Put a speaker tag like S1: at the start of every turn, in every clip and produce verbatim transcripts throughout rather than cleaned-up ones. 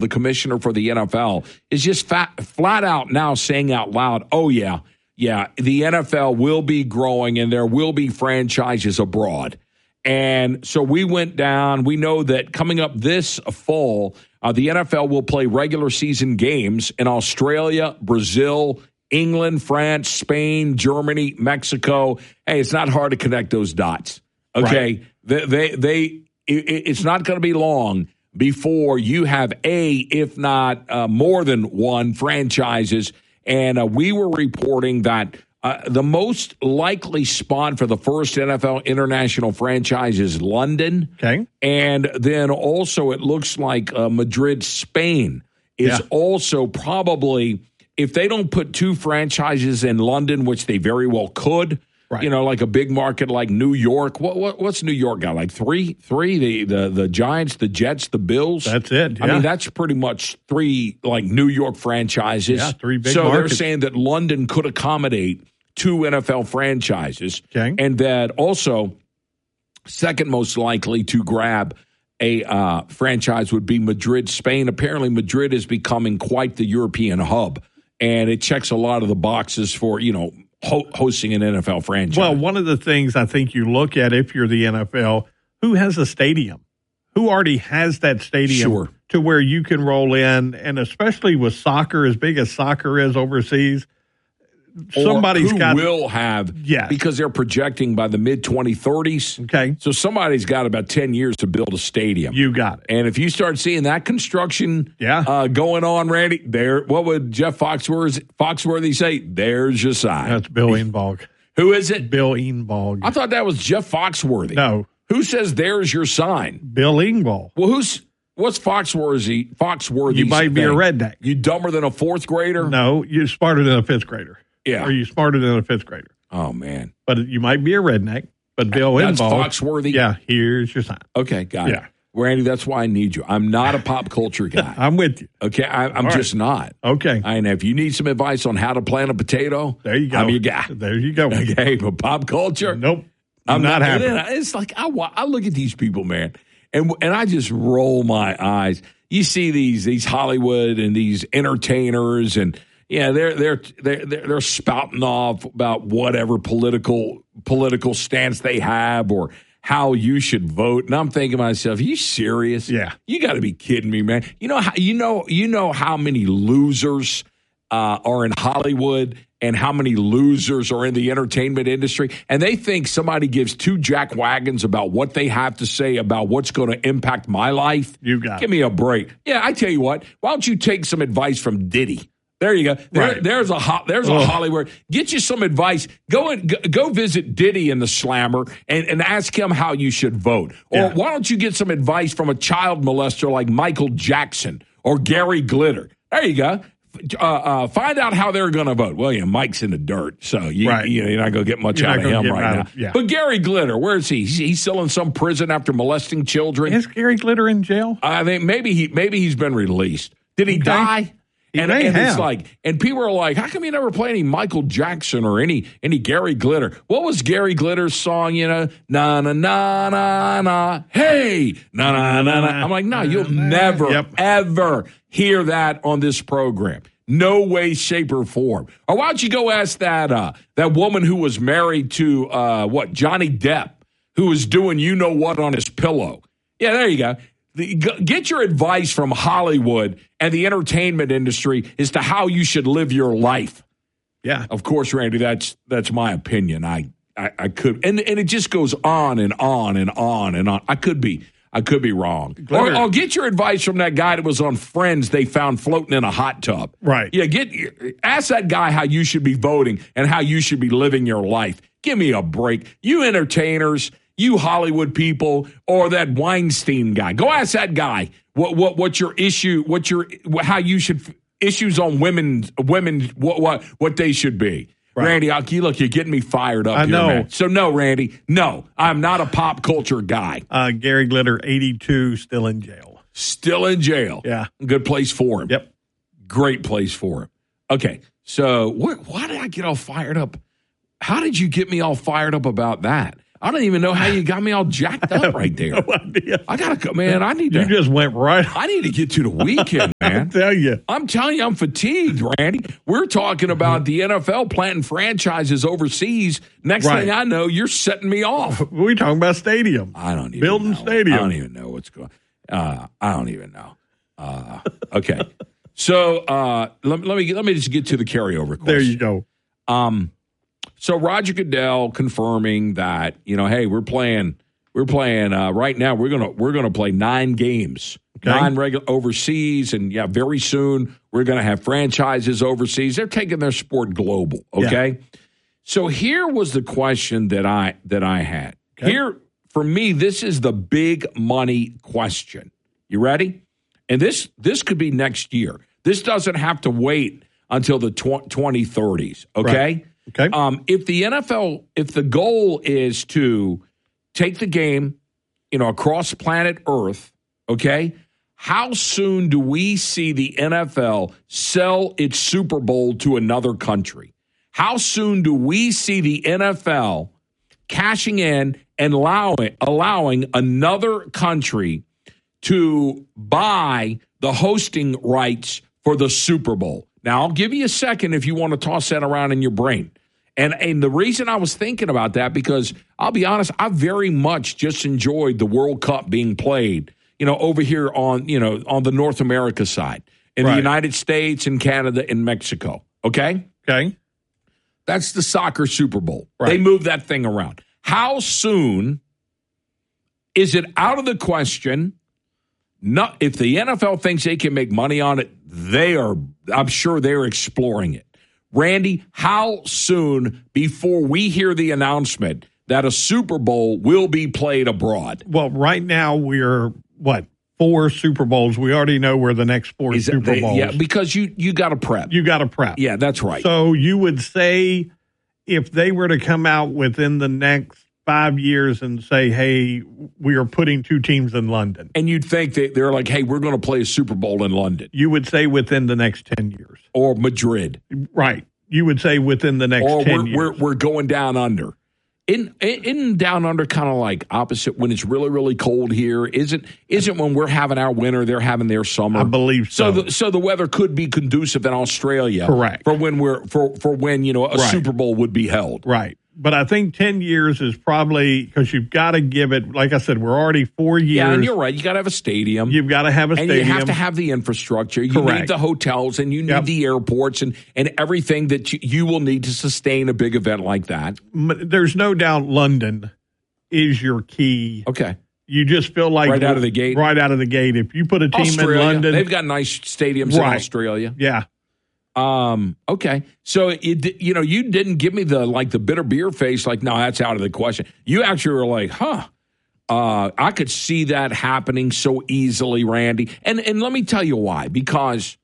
S1: the commissioner for the N F L, is just fat, flat out now saying out loud, oh, yeah, yeah, the N F L will be growing and there will be franchises abroad. And so we went down. We know that coming up this fall, uh, the N F L will play regular season games in Australia, Brazil, England, France, Spain, Germany, Mexico. Hey, it's not hard to connect those dots. Okay, right. they, they, they it, it's not going to be long before you have a, if not uh, more than one franchises. And uh, we were reporting that uh, the most likely spot for the first N F L international franchise is London.
S2: Okay.
S1: And then also it looks like uh, Madrid, Spain is yeah. also probably, if they don't put two franchises in London, which they very well could, right. you know, like a big market like New York. What, what what's New York got? Like three? Three? The, the, the Giants, the Jets, the Bills?
S2: That's it. Yeah.
S1: I mean, that's pretty much three like New York franchises.
S2: Yeah, three big
S1: So
S2: markets.
S1: They're saying that London could accommodate two N F L franchises.
S2: Okay.
S1: And that also, second most likely to grab a uh, franchise would be Madrid, Spain. Apparently, Madrid is becoming quite the European hub, and it checks a lot of the boxes for, you know, ho- hosting an N F L franchise.
S2: Well, one of the things I think you look at if you're the N F L, who has a stadium? Who already has that stadium
S1: Sure.
S2: to where you can roll in, and especially with soccer, as big as soccer is overseas, somebody's
S1: who
S2: got
S1: will have,
S2: yes.
S1: because they're projecting by the mid twenty thirties.
S2: Okay.
S1: So somebody's got about ten years to build a stadium.
S2: You got it.
S1: And if you start seeing that construction
S2: yeah.
S1: uh, going on, Randy, there, what would Jeff Foxworthy, Foxworthy say? There's your sign.
S2: That's Bill Eanbog.
S1: Who is it?
S2: Bill Eanbog.
S1: I thought that was Jeff Foxworthy.
S2: No.
S1: Who says there's your sign?
S2: Bill Eanbog.
S1: Well, who's what's Foxworthy? Foxworthy.
S2: You might be a redneck.
S1: You dumber than a fourth grader?
S2: No, you're smarter than a fifth grader.
S1: Yeah.
S2: Or you smarter than a fifth grader.
S1: Oh man.
S2: But you might be a redneck. But Bill
S1: That's
S2: Eanbog.
S1: Foxworthy.
S2: Yeah. Here's your sign.
S1: Okay, got
S2: yeah.
S1: it. Randy, that's why I need you. I'm not a pop culture guy.
S2: I'm with you.
S1: Okay, I, I'm
S2: All
S1: just
S2: right.
S1: not.
S2: Okay.
S1: I know if you need some advice on how to plant a potato,
S2: there you go.
S1: I'm your guy.
S2: There you go.
S1: Okay, but pop culture,
S2: nope.
S1: I'm
S2: not,
S1: not
S2: happy.
S1: It's like I, I look at these people, man, and and I just roll my eyes. You see these these Hollywood and these entertainers, and yeah, they're they're they're they're, they're spouting off about whatever political political stance they have or how you should vote. And I'm thinking to myself, are you serious?
S2: Yeah.
S1: You got to be kidding me, man. You know how you know you know how many losers uh, are in Hollywood and how many losers are in the entertainment industry, and they think somebody gives two jack wagons about what they have to say about what's going to impact my life.
S2: You got
S1: Give
S2: it.
S1: me a break. Yeah, I tell you what, why don't you take some advice from Diddy? There you go. There,
S2: Right.
S1: There's a ho- there's a
S2: Ugh.
S1: Hollywood. Get you some advice. Go and go, go visit Diddy in the Slammer and, and ask him how you should vote. Or
S2: Yeah.
S1: why don't you get some advice from a child molester like Michael Jackson or Gary Glitter? There you go. Uh, uh, find out how they're going to vote. Well, yeah, Mike's in the dirt, so you,
S2: Right.
S1: you know, you're not going to get much
S2: You're
S1: out
S2: not
S1: of
S2: gonna
S1: him
S2: get
S1: right
S2: out
S1: now.
S2: of- yeah.
S1: But Gary Glitter, where is he? He's, he's still in some prison after molesting children.
S2: Is Gary Glitter in jail?
S1: I think maybe he maybe he's been released. Did he
S2: Okay.
S1: die?
S2: He
S1: and
S2: may
S1: and it's
S2: have.
S1: like, and people are like, how come you never play any Michael Jackson or any any Gary Glitter? What was Gary Glitter's song? You know, na na na na na, hey, na na na na. I'm like, no, you'll never
S2: Yep.
S1: ever hear that on this program. No way, shape, or form. Or why don't you go ask that uh, that woman who was married to uh, what Johnny Depp, who was doing you know what on his pillow? Yeah, there you go. The, g- get your advice from Hollywood and the entertainment industry as to how you should live your life.
S2: Yeah.
S1: Of course, Randy, that's that's my opinion. I, I, I could, and and it just goes on and on and on and on. I could be, I could be wrong. Or,
S2: Glitter.
S1: or get your advice from that guy that was on Friends. They found floating in a hot tub.
S2: Right.
S1: Yeah. Get ask that guy how you should be voting and how you should be living your life. Give me a break, you entertainers. You Hollywood people, or that Weinstein guy. Go ask that guy what what what your issue, what your how you should issues on women women what what what they should be.
S2: Right.
S1: Randy, I'll, you look, you're getting me fired up
S2: I
S1: here,
S2: know.
S1: man. So no, Randy, no, I'm not a pop culture guy.
S2: Uh, Gary Glitter, eighty-two, still in jail.
S1: Still in jail.
S2: Yeah.
S1: Good place for him.
S2: Yep.
S1: Great place for him. Okay, so wh- why did I get all fired up? How did you get me all fired up about that? I don't even know how you got me all jacked up right there.
S2: No idea.
S1: I gotta go, man. I need to.
S2: You just went right.
S1: I need to get to the weekend, man.
S2: I tell you,
S1: I'm telling you, I'm fatigued, Randy. We're talking about the N F L planting franchises overseas. Next
S2: Right.
S1: thing I know, you're setting me off.
S2: we talking about stadium.
S1: I don't even
S2: building
S1: know.
S2: stadium.
S1: I don't even know what's going. Uh, I don't even know. Uh, okay, so uh, let, let me let me just get to the carryover question.
S2: There you go.
S1: Um, so Roger Goodell confirming that, you know, hey, we're playing, we're playing uh, right now. We're gonna we're gonna play nine games,
S2: okay.
S1: nine regular overseas, and yeah, very soon we're gonna have franchises overseas. They're taking their sport global. Okay, yeah. So here was the question that I that I had. Okay. Here for me, this is the big money question. You ready? And this this could be next year. This doesn't have to wait until the twenty thirties, okay?
S2: Right. Okay.
S1: Um, if the N F L, if the goal is to take the game, you know, across planet Earth, okay, how soon do we see the N F L sell its Super Bowl to another country? How soon do we see the N F L cashing in and allowing, allowing another country to buy the hosting rights for the Super Bowl? Now, I'll give you a second if you want to toss that around in your brain. And and the reason I was thinking about that, because I'll be honest, I very much just enjoyed the World Cup being played, you know, over here on, you know, on the North America side, in
S2: right.
S1: the United States and Canada and Mexico. Okay?
S2: Okay.
S1: That's the soccer Super Bowl.
S2: Right.
S1: They move that thing around. How soon is it out of the question? Not, if the N F L thinks they can make money on it, they are, I'm sure they're exploring it. Randy, how soon before we hear the announcement that a Super Bowl will be played abroad?
S2: Well, right now we're, what, four Super Bowls. We already know where the next four
S1: Is
S2: Super
S1: they,
S2: Bowls.
S1: Yeah, because you, you got to prep.
S2: You got to prep.
S1: Yeah, that's right.
S2: So you would say if they were to come out within the next five years and say, hey, we are putting two teams in London.
S1: And you'd think that they're like, hey, we're going to play a Super Bowl in London.
S2: You would say within the next ten years.
S1: Or Madrid.
S2: Right. You would say within the next
S1: or
S2: ten
S1: we're,
S2: years.
S1: We're, we're going down under. Isn't, isn't down under kind of like opposite when it's really, really cold here? Isn't isn't when we're having our winter, they're having their summer?
S2: I believe so.
S1: So the, so the weather could be conducive in Australia.
S2: Correct.
S1: For when we're for, for when, you know, a
S2: right.
S1: Super Bowl would be held.
S2: Right. But I think ten years is probably, because you've got to give it, like I said, we're already four years.
S1: Yeah, and you're right. You got to have a stadium.
S2: You've got to have a
S1: and
S2: stadium.
S1: And you have to have the infrastructure. You
S2: Correct.
S1: need the hotels, and you need
S2: yep.
S1: the airports, and, and everything that you, you will need to sustain a big event like that.
S2: There's no doubt London is your key.
S1: Okay.
S2: You just feel like.
S1: Right out of the gate?
S2: Right out of the gate. If you put a team
S1: Australia,
S2: in London.
S1: They've got nice stadiums
S2: right.
S1: in Australia.
S2: Yeah.
S1: Um. Okay. So it, you know, you didn't give me the like the bitter beer face. Like, no, that's out of the question. You actually were like, huh. Uh, I could see that happening so easily, Randy. And and let me tell you why. Because,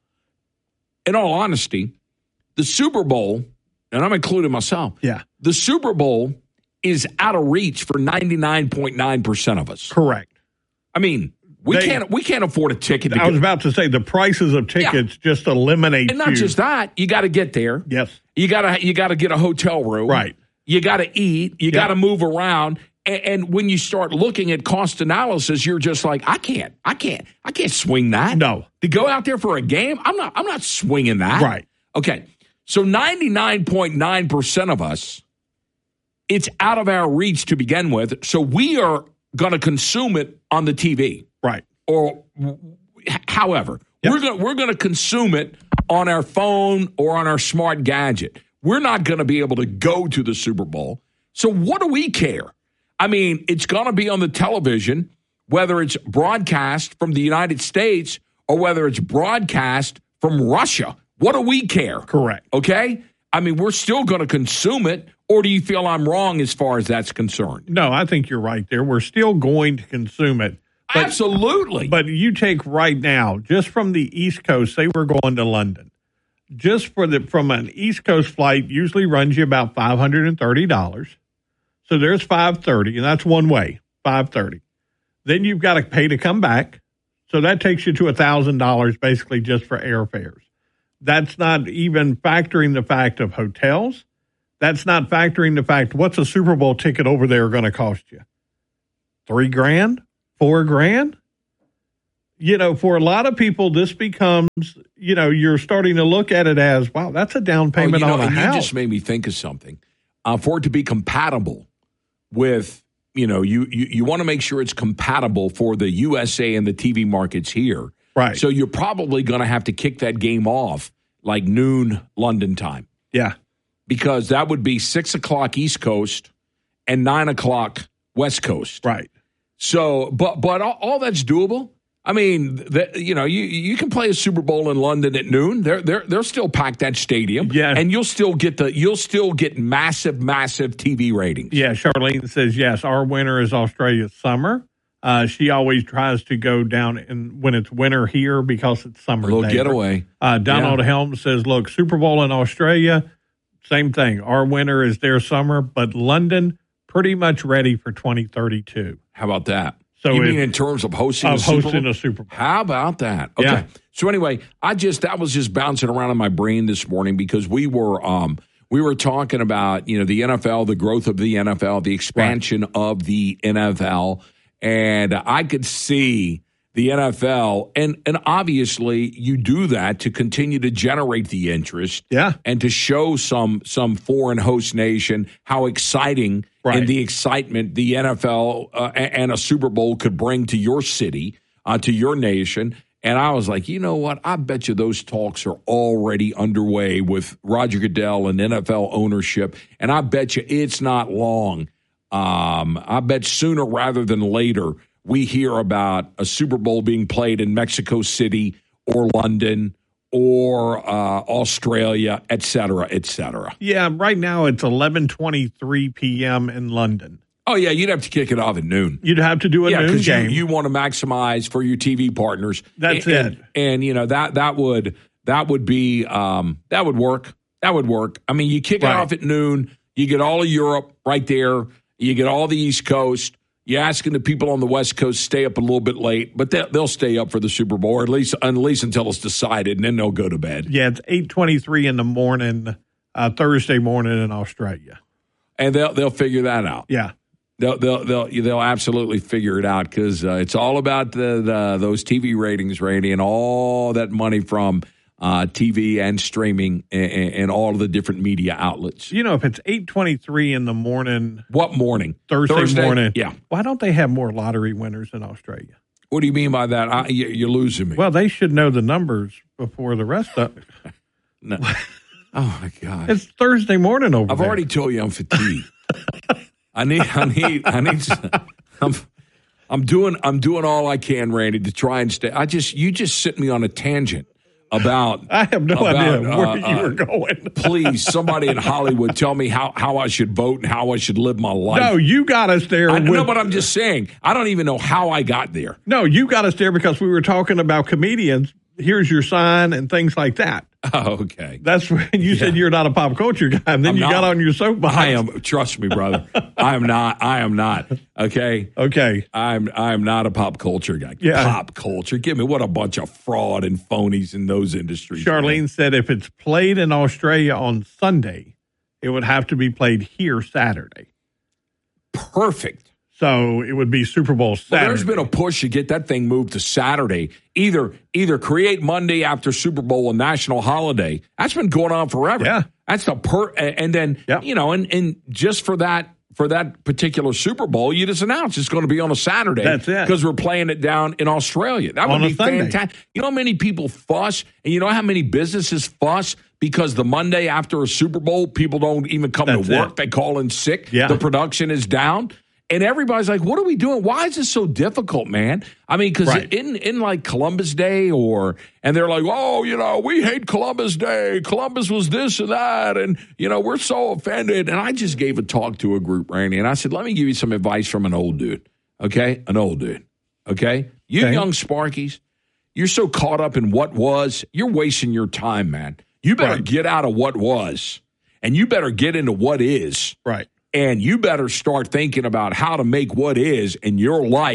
S1: in all honesty, the Super Bowl, and I'm including myself.
S2: Yeah.
S1: The Super Bowl is out of reach for ninety-nine point nine percent of us.
S2: Correct.
S1: I mean. We
S2: they,
S1: can't. We can't afford a ticket. To
S2: I was
S1: get,
S2: about to say the prices of tickets yeah. just eliminate.
S1: And not
S2: you.
S1: just that, you got to get there.
S2: Yes.
S1: You got to. You got to get a hotel room.
S2: Right.
S1: You got to eat. You
S2: yeah.
S1: got to move around. And, and when you start looking at cost analysis, you're just like, I can't. I can't. I can't swing that.
S2: No.
S1: To go out there for a game, I'm not. I'm not swinging that.
S2: Right.
S1: Okay. So ninety-nine point nine percent of us, it's out of our reach to begin with. So we are going to consume it on the T V.
S2: Right.
S1: Or however, yep. we're going we're going to consume it on our phone or on our smart gadget. We're not going to be able to go to the Super Bowl. So what do we care? I mean, it's going to be on the television, whether it's broadcast from the United States or whether it's broadcast from Russia. What do we care?
S2: Correct.
S1: Okay? I mean, we're still going to consume it. Or do you feel I'm wrong as far as that's concerned?
S2: No, I think you're right there. We're still going to consume it.
S1: But, Absolutely.
S2: But you take right now, just from the East Coast, say we're going to London. Just for the from an East Coast flight, usually runs you about five hundred thirty dollars. So there's five hundred thirty dollars, and that's one way, five hundred thirty dollars. Then you've got to pay to come back. So that takes you to one thousand dollars basically just for airfares. That's not even factoring the fact of hotels, That's not factoring the fact, what's a Super Bowl ticket over there going to cost you? Three grand? Four grand? You know, for a lot of people, this becomes, you know, you're starting to look at it as, wow, that's a down payment oh, you know,
S1: on a
S2: and
S1: house.
S2: You
S1: just made me think of something. Uh, for it to be compatible with, you know, you, you, you want to make sure it's compatible for the U S A and the T V markets here.
S2: Right.
S1: So you're probably going to have to kick that game off like noon London time.
S2: Yeah.
S1: Because that would be six o'clock East Coast and nine o'clock West Coast.
S2: Right.
S1: So, but but all, all that's doable. I mean, the, you know, you you can play a Super Bowl in London at noon. They're they're they'll still pack that stadium.
S2: Yeah.
S1: And you'll still get the you'll still get massive, massive T V ratings.
S2: Yeah. Charlene says yes. Our winter is Australia's summer. Uh, she always tries to go down in, when it's winter here because it's summer.
S1: A little
S2: there.
S1: getaway.
S2: Uh, Donald
S1: yeah.
S2: Helms says, look, Super Bowl in Australia, same thing. Our winter is their summer, but London pretty much ready for twenty thirty-two.
S1: How about that?
S2: So
S1: you
S2: if,
S1: mean in terms of hosting,
S2: of
S1: a, Super
S2: hosting
S1: Bowl?
S2: a Super Bowl?
S1: How about that? Okay.
S2: Yeah.
S1: So anyway, I just that was just bouncing around in my brain this morning because we were um, we were talking about you know the N F L, the growth of the N F L, the expansion right. of the N F L. And I could see the N F L, and, and obviously you do that to continue to generate the interest
S2: yeah.
S1: and to show some some foreign host nation how exciting
S2: right.
S1: and the excitement the N F L uh, and a Super Bowl could bring to your city, uh, to your nation. And I was like, you know what? I bet you those talks are already underway with Roger Goodell and N F L ownership, and I bet you it's not long. Um, I bet sooner rather than later we hear about a Super Bowl being played in Mexico City or London or uh, Australia, et cetera, et cetera.
S2: Yeah, right now it's eleven twenty-three p.m. in London.
S1: Oh, yeah, you'd have to kick it off at noon.
S2: You'd have to do a
S1: yeah,
S2: noon game.
S1: You, you want to maximize for your T V partners.
S2: That's
S1: and,
S2: it.
S1: And, and, you know, that that would that would be um, that would work. That would work. I mean, you kick
S2: right.
S1: it off at noon. You get all of Europe right there. You get all the East Coast. You're asking the people on the West Coast stay up a little bit late, but they'll, they'll stay up for the Super Bowl, or at least at least until it's decided, and then they'll go to bed.
S2: Yeah, it's eight twenty-three in the morning, uh, Thursday morning in Australia,
S1: and they'll they'll figure that out.
S2: Yeah,
S1: they'll they'll they'll, they'll absolutely figure it out because uh, it's all about the, the those T V ratings, Randy, and all that money from uh, T V and streaming and, and all of the different media outlets.
S2: You know, if it's eight twenty-three in the morning.
S1: What morning?
S2: Thursday,
S1: Thursday
S2: morning.
S1: Yeah.
S2: Why don't they have more lottery winners in Australia?
S1: What do you mean by that? I, you, you're losing me.
S2: Well, they should know the numbers before the rest of it.
S1: No. Oh, my God.
S2: It's Thursday morning over
S1: I've
S2: there.
S1: already told you I'm fatigued. I need, I need, I need, I'm, I'm doing, I'm doing all I can, Randy, to try and stay. I just, you just sent me on a tangent. About
S2: I have no
S1: about,
S2: idea where
S1: uh,
S2: you were
S1: uh,
S2: going.
S1: Please, somebody in Hollywood tell me how, how I should vote and how I should live my life.
S2: No, you got us there.
S1: I
S2: with,
S1: know, but I'm just saying, I don't even know how I got there.
S2: No, you got us there because we were talking about comedians. Here's your sign and things like that.
S1: Oh, okay.
S2: That's when you
S1: Yeah.
S2: said you're not a pop culture guy, and then
S1: I'm
S2: you
S1: not.
S2: got on your soapbox.
S1: I am. Trust me, brother. I am not. I am not. Okay.
S2: Okay.
S1: I'm. I am not a pop culture guy.
S2: Yeah.
S1: Pop culture. Give me what a bunch of fraud and phonies in those industries.
S2: Charlene
S1: man.
S2: said if it's played in Australia on Sunday, it would have to be played here Saturday.
S1: Perfect.
S2: So it would be Super Bowl Saturday.
S1: Well, there's been a push to get that thing moved to Saturday. Either either create Monday after Super Bowl a national holiday. That's been going on forever.
S2: Yeah.
S1: That's the per and then
S2: Yep.
S1: you know, and, and just for that for that particular Super Bowl, you just announce it's going to be on a Saturday.
S2: That's it.
S1: Because we're playing it down in Australia. That would
S2: On a
S1: be
S2: Sunday.
S1: fantastic. You know how many people fuss, and you know how many businesses fuss because the Monday after a Super Bowl, people don't even come
S2: That's
S1: to work.
S2: it.
S1: They call in sick.
S2: Yeah.
S1: The production is down. And everybody's like, what are we doing? Why is this so difficult, man? I mean, because
S2: Right.
S1: in, in like Columbus Day or, and they're like, oh, you know, we hate Columbus Day. Columbus was this and that. And, you know, we're so offended. And I just gave a talk to a group, Randy, and I said, let me give you some advice from an old dude. Okay? An old dude. Okay? You
S2: Okay.
S1: young Sparkies, you're so caught up in what was, you're wasting your time, man. You better
S2: Right.
S1: get out of what was, and you better get into what is.
S2: Right.
S1: And you better start thinking about how to make what is in your life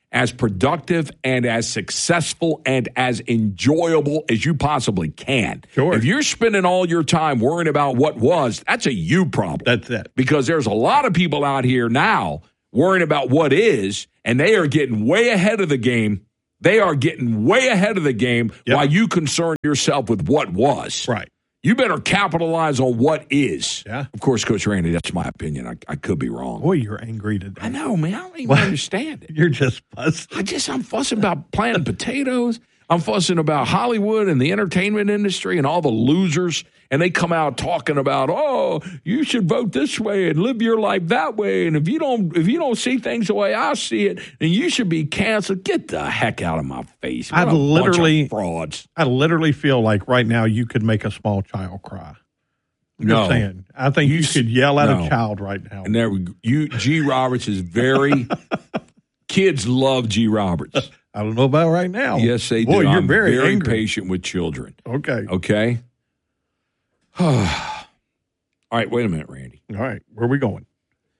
S1: as productive and as successful and as enjoyable as you possibly can.
S2: Sure.
S1: If you're spending all your time worrying about what was, that's a you problem.
S2: That's it.
S1: Because there's a lot of people out here now worrying about what is, and they are getting way ahead of the game. They are getting way ahead of the game
S2: yep.
S1: while you concern yourself with what was.
S2: Right.
S1: You better capitalize on what is.
S2: Yeah.
S1: Of course, Coach Randy, that's my opinion. I, I could be wrong.
S2: Boy, you're angry today.
S1: I know, man. I don't even
S2: What?
S1: understand it.
S2: You're just fussing.
S1: I just, I'm fussing about planting potatoes. I'm fussing about Hollywood and the entertainment industry and all the losers. And they come out talking about, oh, you should vote this way and live your life that way. And if you don't, if you don't see things the way I see it, then you should be canceled. Get the heck out of my face. What
S2: I
S1: a
S2: literally
S1: bunch of frauds.
S2: I literally feel like right now you could make a small child cry. I'm
S1: No.
S2: just saying. I think you,
S1: You
S2: could yell at
S1: no.
S2: a child right now.
S1: And there we go. You, G. Roberts is very, kids love G. Roberts.
S2: I don't know about right now.
S1: Yes, they
S2: Boy,
S1: do.
S2: you're
S1: I'm
S2: very,
S1: very
S2: angry.
S1: patient with children.
S2: Okay.
S1: Okay? All right, wait a minute, Randy.
S2: All right. Where are we going?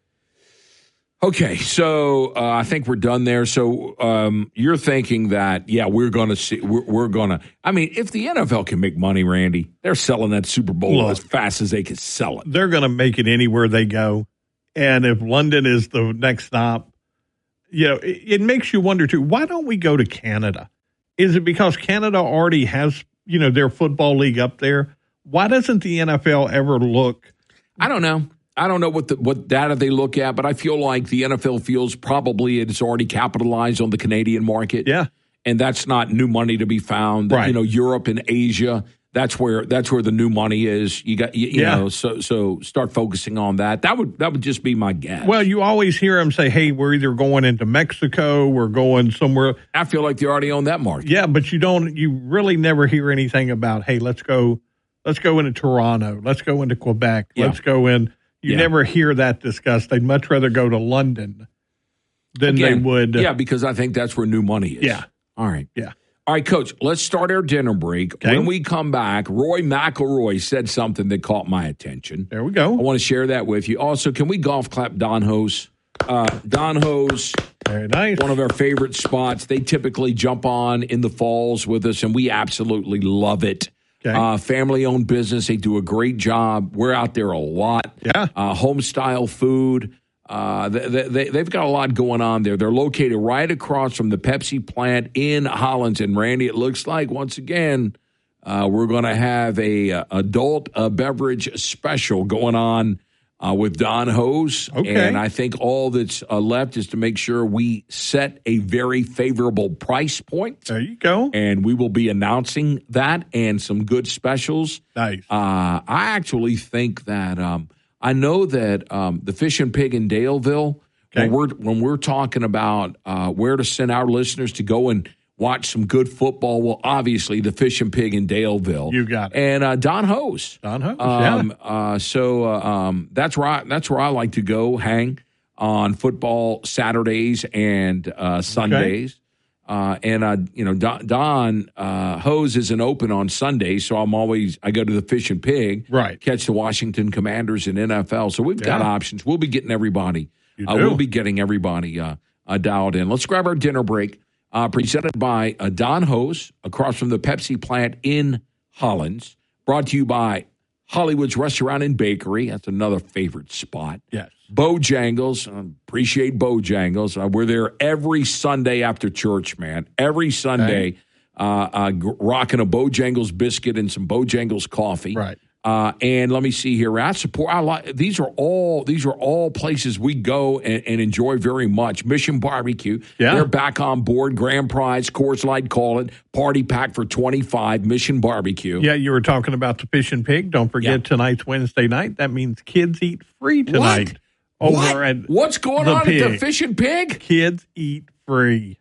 S1: Okay, so uh, I think we're done there. So um, you're thinking that, yeah, we're going to see, we're, we're going to, I mean, if the N F L can make money, Randy, they're selling that Super Bowl
S2: Look,
S1: as fast as they can sell it.
S2: They're going to make it anywhere they go. And if London is the next stop, you know, it, it makes you wonder, too, why don't we go to Canada? Is it because Canada already has, you know, their football league up there? Why doesn't the N F L ever look?
S1: I don't know. I don't know what the, what data they look at, but I feel like the N F L feels probably it's already capitalized on the Canadian market.
S2: Yeah.
S1: And that's not new money to be found.
S2: Right.
S1: You know, Europe and Asia, that's where that's where the new money is. You got you, you
S2: Yeah.
S1: know, so so start focusing on that. That would that would just be my guess.
S2: Well, you always hear them say, hey, we're either going into Mexico, we're going somewhere.
S1: I feel like they already own that market.
S2: Yeah, but you don't, you really never hear anything about, hey, let's go, let's go into Toronto, let's go into Quebec,
S1: Yeah.
S2: let's go in. You
S1: Yeah.
S2: never hear that discussed. They'd much rather go to London than
S1: Again,
S2: they would.
S1: Yeah, because I think that's where new money is.
S2: Yeah.
S1: All right.
S2: Yeah.
S1: All right, Coach, let's start our dinner break.
S2: Okay.
S1: When we come back, Roy McIlroy said something that caught my attention.
S2: There we
S1: I
S2: go.
S1: want to share that with you. Also, can we golf clap Don Hose? Uh, Don Hose,
S2: Very nice.
S1: one of our favorite spots. They typically jump on in the falls with us, and we absolutely love it.
S2: Okay.
S1: Uh, family-owned business. They do a great job. We're out there a lot.
S2: Yeah.
S1: Uh, home-style food. Uh, they, they, they've got a lot going on there. They're located right across from the Pepsi plant in Hollins. And, Randy, it looks like, once again, uh, we're going to have a uh, adult uh, beverage special going on uh, with Don Hose.
S2: Okay.
S1: And I think all that's uh, left is to make sure we set a very favorable price point.
S2: There you go.
S1: And we will be announcing that and some good specials.
S2: Nice.
S1: Uh, I actually think that um, I know that um, the Fish and Pig in Daleville,
S2: Okay.
S1: when we're when we're talking about uh, where to send our listeners to go and watch some good football, well, obviously the Fish and Pig in Daleville.
S2: You got it.
S1: And uh, Don Hose.
S2: Don Hose,
S1: Um,
S2: yeah.
S1: uh, so uh, um, that's where I, that's where I like to go hang on football Saturdays and uh, Sundays. Uh, and uh, you know, Don, Don uh, Hose isn't open on Sundays, so I'm always I go to the Fish and Pig,
S2: Right.
S1: Catch the Washington Commanders in N F L. So we've got
S2: Yeah.
S1: options. We'll be getting everybody.
S2: You
S1: Uh,
S2: do.
S1: we'll be getting everybody uh, uh, dialed in. Let's grab our dinner break. Uh, presented by uh, Don Hose across from the Pepsi plant in Hollins. Brought to you by Hollywood's Restaurant and Bakery. That's another favorite spot.
S2: Yes.
S1: Bojangles. Uh, appreciate Bojangles. Uh, we're there every Sunday after church, man. Every Sunday,
S2: Okay.
S1: uh, uh, g- rocking a Bojangles biscuit and some Bojangles coffee.
S2: Right.
S1: Uh, and let me see here. I support. I like these are all these are all places we go and, and enjoy very much. Mission Barbecue.
S2: Yeah.
S1: They're back on board. Grand Prize, Coors Light, call it party pack for twenty-five. Mission Barbecue.
S2: Yeah, you were talking about the Fish and Pig. Don't forget
S1: Yeah.
S2: tonight's Wednesday night. That means kids eat free tonight.
S1: What?
S2: Over
S1: What?
S2: at
S1: What's going
S2: the
S1: on at the
S2: Pig.
S1: Fish and Pig?
S2: Kids Eat Free.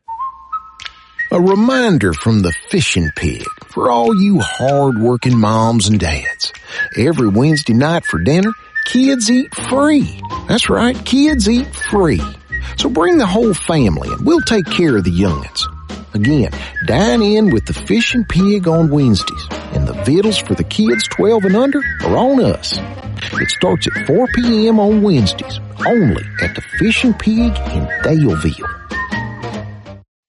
S3: A reminder from the Fish and Pig for all you hard-working moms and dads. Every Wednesday night for dinner, kids eat free. That's right, kids eat free. So bring the whole family and we'll take care of the young'uns. Again, dine in with the Fish and Pig on Wednesdays, and the vittles for the kids twelve and under are on us. It starts at four p.m. on Wednesdays, only at the Fish and Pig in Daleville.